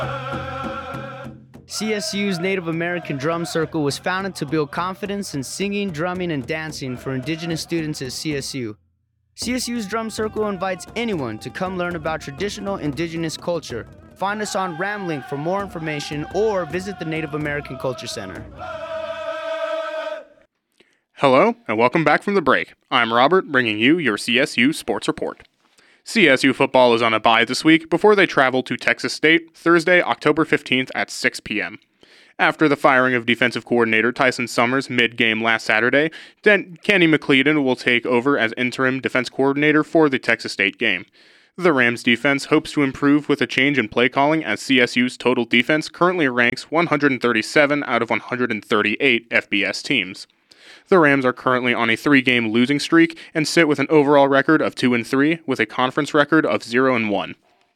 CSU's Native American Drum Circle was founded to build confidence in singing, drumming, and dancing for Indigenous students at CSU. CSU's Drum Circle invites anyone to come learn about traditional Indigenous culture. Find us on Ramlink for more information or visit the Native American Culture Center. Hello, and welcome back from the break. I'm Robert, bringing you your CSU Sports Report. CSU football is on a bye this week before they travel to Texas State Thursday, October 15th at 6 p.m. After the firing of defensive coordinator Tyson Summers mid-game last Saturday, then Kenny McLeodon will take over as interim defense coordinator for the Texas State game. The Rams defense hopes to improve with a change in play calling as CSU's total defense currently ranks 137 out of 138 FBS teams. The Rams are currently on a 3-game losing streak and sit with an overall record of 2-3 with a conference record of 0-1.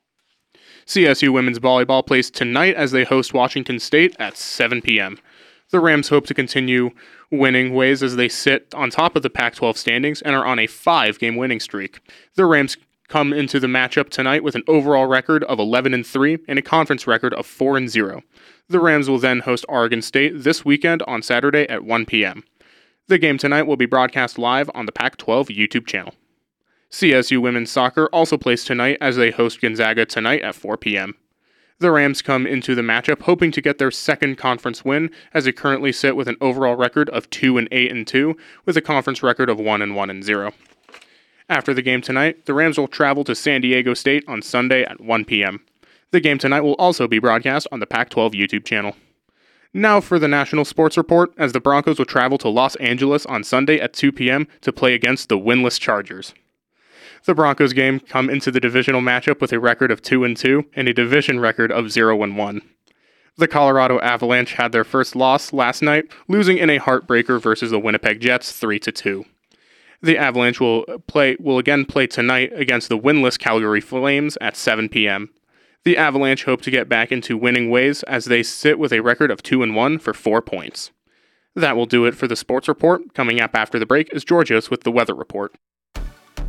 CSU women's volleyball plays tonight as they host Washington State at 7 p.m. The Rams hope to continue winning ways as they sit on top of the Pac-12 standings and are on a 5-game winning streak. The Rams come into the matchup tonight with an overall record of 11-3 and a conference record of 4-0. The Rams will then host Oregon State this weekend on Saturday at 1 p.m. The game tonight will be broadcast live on the Pac-12 YouTube channel. CSU women's soccer also plays tonight as they host Gonzaga tonight at 4 p.m. The Rams come into the matchup hoping to get their second conference win as they currently sit with an overall record of 2-8-2 with a conference record of 1-1-0. After the game tonight, the Rams will travel to San Diego State on Sunday at 1 p.m. The game tonight will also be broadcast on the Pac-12 YouTube channel. Now for the National Sports Report, as the Broncos will travel to Los Angeles on Sunday at 2 p.m. to play against the winless Chargers. The Broncos game come into the divisional matchup with a record of 2-2 and a division record of 0-1. The Colorado Avalanche had their first loss last night, losing in a heartbreaker versus the Winnipeg Jets 3-2. The Avalanche will again play tonight against the winless Calgary Flames at 7 p.m. The Avalanche hope to get back into winning ways as they sit with a record of 2-1 for 4 points. That will do it for the Sports Report. Coming up after the break is Georgios with the Weather Report.